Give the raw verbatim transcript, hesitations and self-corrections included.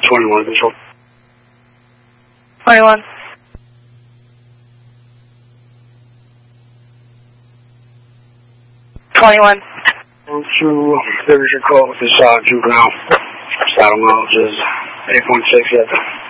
twenty-one, control. twenty-one. twenty-one. Two, there's your call with the uh, juvenile. Saddle mileage is eight point six yet.